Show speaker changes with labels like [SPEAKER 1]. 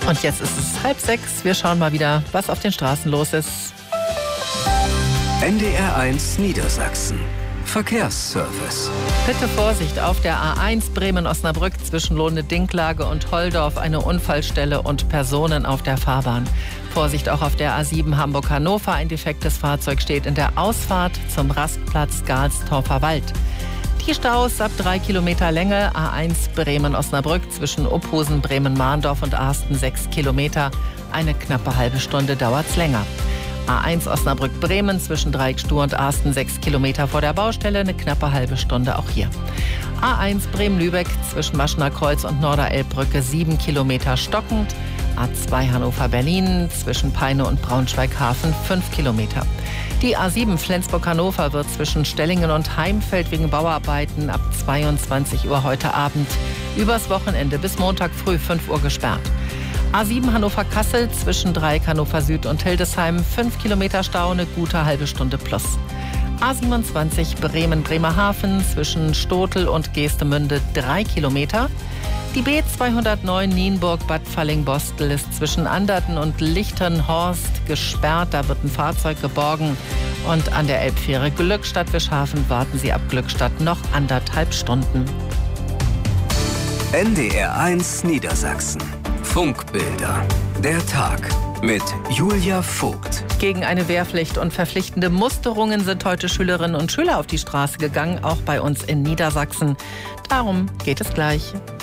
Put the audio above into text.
[SPEAKER 1] Und jetzt ist es 5:30. Wir schauen mal wieder, was auf den Straßen los ist.
[SPEAKER 2] NDR1 Niedersachsen. Verkehrsservice.
[SPEAKER 1] Bitte Vorsicht auf der A1 Bremen-Osnabrück zwischen Lohne-Dinklage und Holdorf, eine Unfallstelle und Personen auf der Fahrbahn. Vorsicht auch auf der A7 Hamburg-Hannover, ein defektes Fahrzeug steht in der Ausfahrt zum Rastplatz Galstorfer Wald. Die Staus ab 3 Kilometer Länge, A1 Bremen-Osnabrück zwischen Ophusen, Bremen-Mahndorf und Arsten 6 Kilometer. Eine knappe halbe Stunde dauert's länger. A1 Osnabrück-Bremen zwischen Dreieckstuhr und Arsten 6 Kilometer vor der Baustelle, eine knappe halbe Stunde auch hier. A1 Bremen-Lübeck zwischen Maschener Kreuz und Norderelbbrücke 7 Kilometer stockend. A2 Hannover-Berlin zwischen Peine und Braunschweig-Hafen 5 Kilometer. Die A7 Flensburg-Hannover wird zwischen Stellingen und Heimfeld wegen Bauarbeiten ab 22 Uhr heute Abend übers Wochenende bis Montag früh 5 Uhr gesperrt. A7 Hannover-Kassel zwischen Dreieck Hannover Süd und Hildesheim 5 Kilometer Stau, eine gute halbe Stunde plus. A27 Bremen-Bremerhaven zwischen Stotel und Geestemünde 3 Kilometer. Die B209 Nienburg-Bad Falling-Bostel ist zwischen Anderten und Lichternhorst gesperrt. Da wird ein Fahrzeug geborgen. Und an der Elbfähre Glückstadt-Wischhafen warten Sie ab Glückstadt noch 1,5 Stunden.
[SPEAKER 2] NDR1 Niedersachsen. Funkbilder. Der Tag mit Julia Vogt.
[SPEAKER 1] Gegen eine Wehrpflicht und verpflichtende Musterungen sind heute Schülerinnen und Schüler auf die Straße gegangen, auch bei uns in Niedersachsen. Darum geht es gleich.